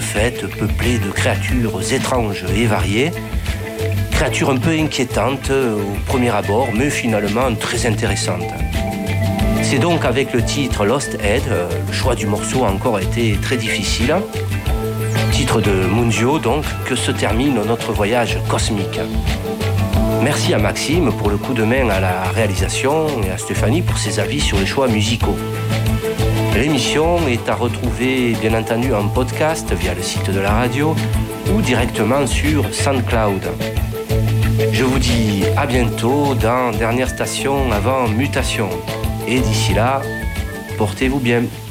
faite peuplée de créatures étranges et variées. Créatures un peu inquiétantes au premier abord, mais finalement très intéressantes. C'est donc avec le titre Lost Head, le choix du morceau a encore été très difficile. Titre de Munzio donc, que se termine notre voyage cosmique. Merci à Maxime pour le coup de main à la réalisation et à Stéphanie pour ses avis sur les choix musicaux. L'émission est à retrouver bien entendu en podcast via le site de la radio ou directement sur SoundCloud. Je vous dis à bientôt dans Dernière Station avant Mutation. Et d'ici là, portez-vous bien.